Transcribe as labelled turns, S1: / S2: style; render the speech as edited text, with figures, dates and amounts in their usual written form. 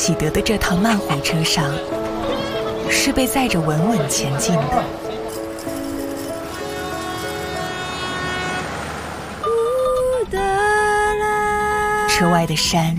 S1: 启德的这趟慢火车上，是被载着稳稳前进的。车外的山